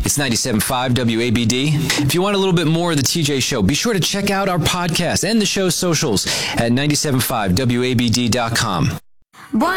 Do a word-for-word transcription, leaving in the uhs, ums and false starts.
It's ninety-seven point five W A B D. If you want a little bit more of the T J Show, be sure to check out our podcast and the show's socials at nine seven five W A B D dot com.